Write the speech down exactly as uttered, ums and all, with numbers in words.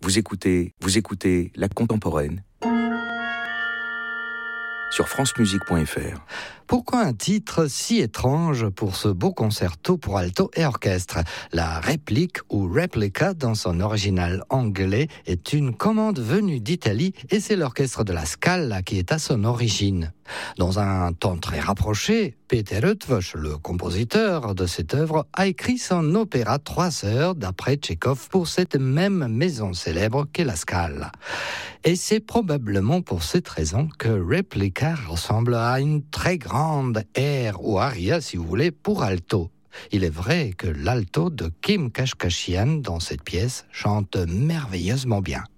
Vous écoutez, vous écoutez La Contemporaine sur france musique point f r. Pourquoi un titre si étrange pour ce beau concerto pour alto et orchestre ? La réplique ou replica dans son original anglais est une commande venue d'Italie et c'est l'orchestre de la Scala qui est à son origine. Dans un temps très rapproché, Peter Eötvös, le compositeur de cette œuvre, a écrit son opéra Trois heures d'après Tchekhov pour cette même maison célèbre qu'est la Scala. Et c'est probablement pour cette raison que replica ressemble à une très grande air ou aria, si vous voulez, pour alto. Il est vrai que l'alto de Kim Kashkashian dans cette pièce chante merveilleusement bien.